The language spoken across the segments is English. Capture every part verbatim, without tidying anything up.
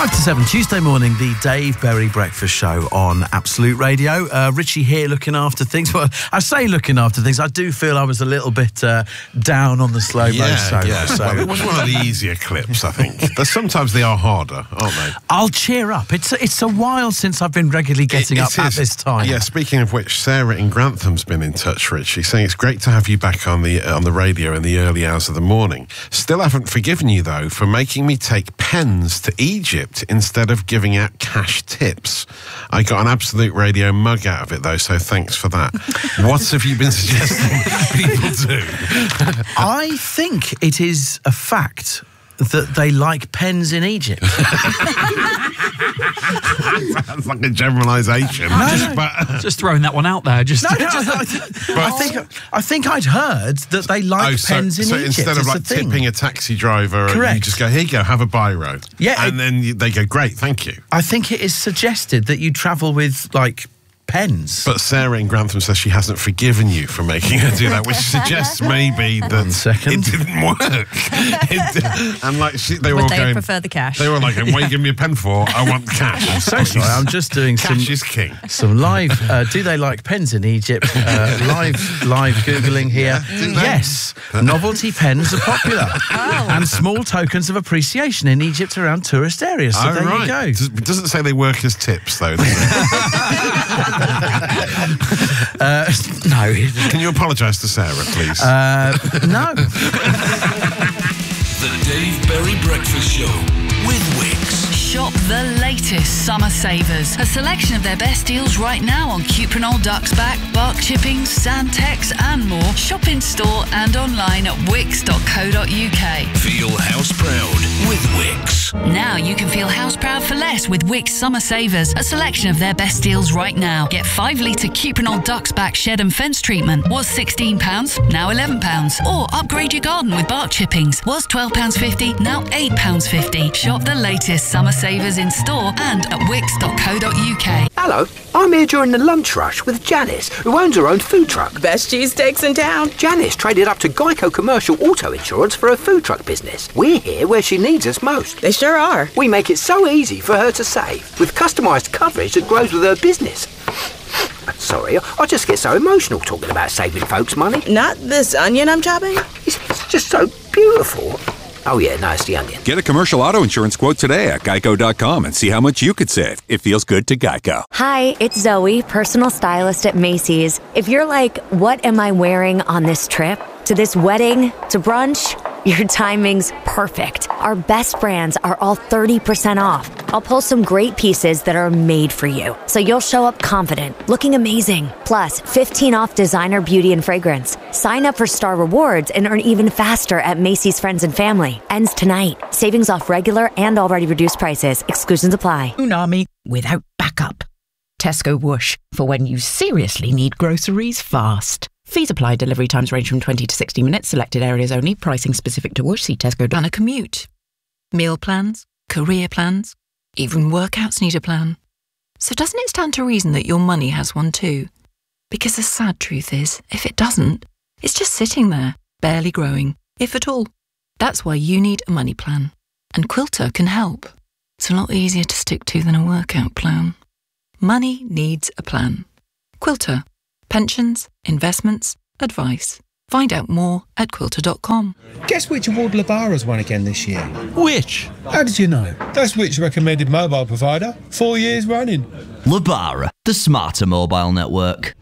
Five to seven, Tuesday morning, the Dave Berry Breakfast Show on Absolute Radio. Uh, Richie here looking after things. Well, I say looking after things. I do feel I was a little bit uh, down on the slow-mo yeah, solo. Yeah, so. well, it was one of the easier clips, I think. But sometimes they are harder, aren't they? I'll cheer up. It's a, it's a while since I've been regularly getting it, up it at is. this time. Yeah, speaking of which, Sarah in Grantham's been in touch, Richie, saying it's great to have you back on the on the radio in the early hours of the morning. Still haven't forgiven you, though, for making me take pens to Egypt instead of giving out cash tips. I got an Absolute Radio mug out of it, though, so thanks for that. What have you been suggesting people do? I think it is a fact that they like pens in Egypt. Sounds like a generalisation. No, no. But, uh, Just throwing that one out there. Just, No, no, I, I, I think I think I'd heard that they like oh, so, pens in so Egypt. instead of It's like a thing. tipping a taxi driver, Correct. you just go, here you go, have a biro. Yeah, and it- then you, they go, great, thank you. I think it is suggested that you travel with like pens. But Sarah in Grantham says she hasn't forgiven you for making her do that, which suggests maybe that One second. it didn't work. It did- and like she, they were Would all they going, prefer the cash? they were like, what are you giving me a pen for? I want cash. I'm so sorry. I'm just doing some Cash is king. some live. Uh, do they like pens in Egypt? Uh, live live googling here. do they? Yes, novelty pens are popular, Oh. and small tokens of appreciation in Egypt around tourist areas. So Oh, there right. you go. Does, it doesn't say they work as tips, though, does it? Uh, no, Can you apologise to Sarah, please? uh, no. The Dave Berry Breakfast Show with Wix. Shop the latest summer savers. A selection of their best deals right now on Cuprinol, Duxback, Bark Chippings, Santex and more. Shop in store and online at wix dot co dot uk. Feel house proud with Wix. Now you can feel house proud for less with Wix Summer Savers. A selection of their best deals right now. Get five litre Cuprinol Duxback Shed and Fence Treatment. Was sixteen pounds, now eleven pounds. Or upgrade your garden with Bark Chippings. Was twelve pounds fifty, now eight pounds fifty. Shop the latest summer savers in store and at wix dot co dot uk. Hello, I'm here during the lunch rush with Janice, who owns her own food truck. Best cheesesteaks in town. Janice traded up to Geico Commercial Auto Insurance for her food truck business. We're here where she needs us most. They sure are. We make it so easy for her to save, with customised coverage that grows with her business. Sorry, I just get so emotional talking about saving folks money. Not this onion I'm chopping. It's, it's just so beautiful. Oh yeah, no, it's the onion. Get a commercial auto insurance quote today at geico dot com and see how much you could save. It feels good to Geico. Hi, it's Zoe, personal stylist at Macy's. If you're like, what am I wearing on this trip? To this wedding? To brunch? Your timing's perfect. Our best brands are all thirty percent off. I'll pull some great pieces that are made for you, so you'll show up confident, looking amazing. Plus, fifteen off designer beauty and fragrance. Sign up for Star Rewards and earn even faster at Macy's Friends and Family. Ends tonight. Savings off regular and already reduced prices. Exclusions apply. Unami without backup. Tesco Whoosh for when you seriously need groceries fast. Fees apply. Delivery times range from twenty to sixty minutes. Selected areas only. Pricing specific to Whoosh. See Tesco. Plan a commute. Meal plans. Career plans. Even workouts need a plan. So doesn't it stand to reason that your money has one too? Because the sad truth is, if it doesn't, it's just sitting there, barely growing, if at all. That's why you need a money plan. And Quilter can help. It's a lot easier to stick to than a workout plan. Money needs a plan. Quilter. Pensions, investments, advice. Find out more at quilter dot com. Guess which award Labara's won again this year? Which? How did you know? That's which recommended mobile provider. Four years running. Labara, the smarter mobile network.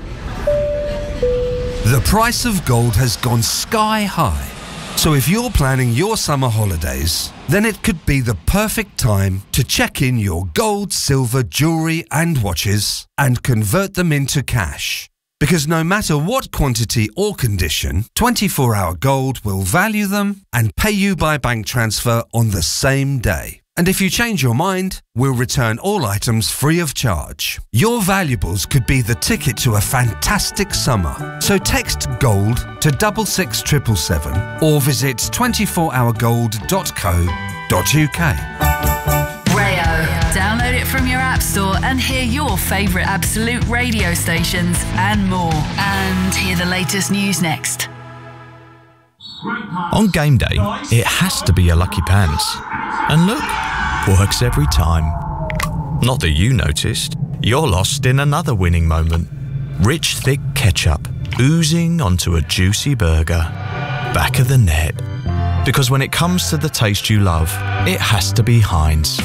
The price of gold has gone sky high. So if you're planning your summer holidays, then it could be the perfect time to check in your gold, silver, jewellery and watches and convert them into cash. Because no matter what quantity or condition, twenty-four hour Gold will value them and pay you by bank transfer on the same day. And if you change your mind, we'll return all items free of charge. Your valuables could be the ticket to a fantastic summer. So text GOLD to double six triple seven or visit twenty-four hour gold dot co dot uk. Rayo. Download it from your app store and hear your favourite Absolute radio stations and more. And hear the latest news next. On game day, it has to be your lucky pants. And look, works every time. Not that you noticed. You're lost in another winning moment. Rich, thick ketchup oozing onto a juicy burger. Back of the net. Because when it comes to the taste you love, it has to be Heinz.